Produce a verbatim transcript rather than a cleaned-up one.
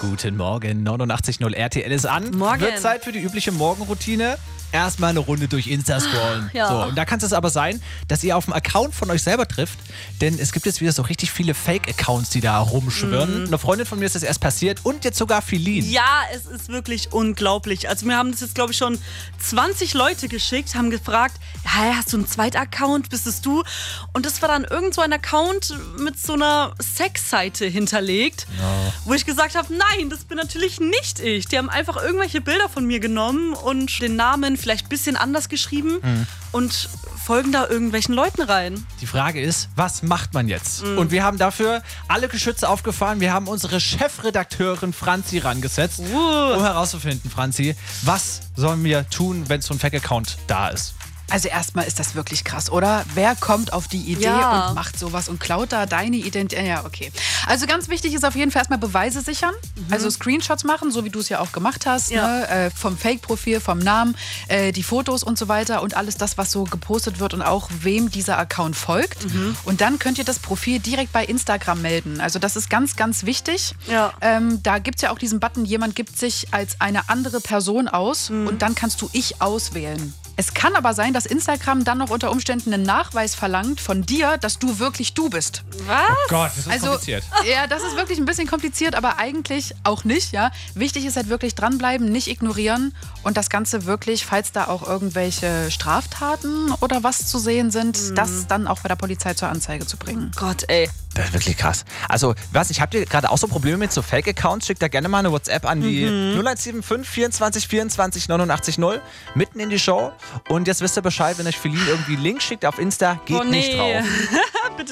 Guten Morgen, neunundachtzig Komma null R T L ist an. Morgen. Wird Zeit für die übliche Morgenroutine. Erstmal eine Runde durch Insta scrollen. Ja. So, und da kann es aber sein, dass ihr auf dem Account von euch selber trifft, denn es gibt jetzt wieder so richtig viele Fake-Accounts, die da rumschwirren. Mhm. Eine Freundin von mir ist das erst passiert und jetzt sogar Feline. Ja, es ist wirklich unglaublich. Also mir haben das jetzt, glaube ich, schon zwanzig Leute geschickt, haben gefragt, hey, hast du einen Zweit-Account, bist es du? Und das war dann irgend so ein Account mit so einer Sexseite hinterlegt, Ja. wo ich gesagt habe, nein, das bin natürlich nicht ich. Die haben einfach irgendwelche Bilder von mir genommen und den Namen vielleicht ein bisschen anders geschrieben Mhm. und folgen da irgendwelchen Leuten rein. Die Frage ist, was macht man jetzt? Mhm. Und wir haben dafür alle Geschütze aufgefahren. Wir haben unsere Chefredakteurin Franzi rangesetzt, Uh. um herauszufinden, Franzi, was sollen wir tun, wenn so ein Fake-Account da ist? Also erstmal ist das wirklich krass, oder? Wer kommt auf die Idee Ja. und macht sowas und klaut da deine Identität? Ja, okay. Also ganz wichtig ist auf jeden Fall erstmal Beweise sichern. Also Screenshots machen, so wie du es ja auch gemacht hast. Ja. Ne? Äh, vom Fake-Profil, vom Namen, äh, die Fotos und so weiter und alles das, was so gepostet wird und auch wem dieser Account folgt. Und dann könnt ihr das Profil direkt bei Instagram melden. Also das ist ganz, ganz wichtig. Ja. Ähm, da gibt es ja auch diesen Button, jemand gibt sich als eine andere Person aus und dann kannst du Ich auswählen. Es kann aber sein, dass Instagram dann noch unter Umständen einen Nachweis verlangt von dir, dass du wirklich du bist. Was? Gott, das ist Also, kompliziert. ja, das ist wirklich ein bisschen kompliziert, aber eigentlich auch nicht. Ja. Wichtig ist halt wirklich dranbleiben, nicht ignorieren und das Ganze wirklich, falls da auch irgendwelche Straftaten oder was zu sehen sind, das dann auch bei der Polizei zur Anzeige zu bringen. Gott, ey. Das ist wirklich krass. Also, was, ich habe dir gerade auch so Probleme mit so Fake-Accounts. Schickt da gerne mal eine WhatsApp an die null eins sieben fünf vierundzwanzig vierundzwanzig neunundachtzig null mitten in die Show. Und jetzt wisst ihr Bescheid, wenn euch Feline irgendwie einen Link schickt auf Insta, geht Oh, nicht nee. drauf. Bitte